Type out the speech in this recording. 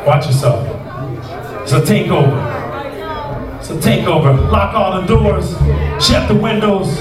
Watch yourself. It's a takeover. It's a takeover. Lock all the doors. Shut the windows.